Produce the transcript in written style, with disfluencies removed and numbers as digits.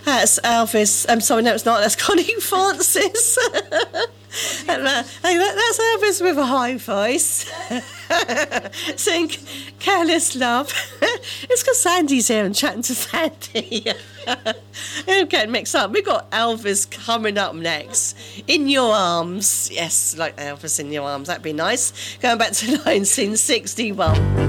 That's Elvis. I'm sorry, no, it's not. That's Connie Francis. That's Elvis with a high voice. Sing Careless Love. It's because Sandy's here and chatting to Sandy. I'm getting mixed up. We've got Elvis coming up next. In Your Arms. Yes, like Elvis in Your Arms. That'd be nice. Going back to 1961.